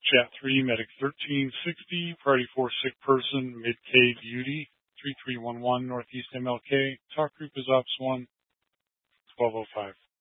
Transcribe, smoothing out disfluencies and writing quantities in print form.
Chat 3, Medic 1360, Priority 4, sick person, Mid-K Beauty, 3311 Northeast MLK. Talk group is Ops 1, 1205.